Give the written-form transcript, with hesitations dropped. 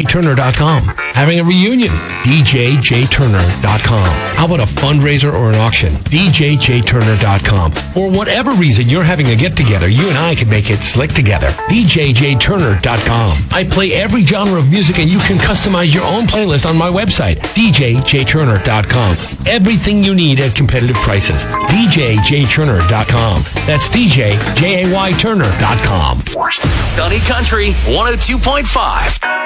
DJJTurner.com. Having a reunion? DJJTurner.com. How about a fundraiser or an auction? DJJTurner.com. For whatever reason you're having a get-together, you and I can make it slick together. DJJTurner.com. I play every genre of music and you can customize your own playlist on my website, DJJTurner.com. Everything you need at competitive prices. DJJTurner.com. That's DJJayTurner.com. Sunny Country 102.5.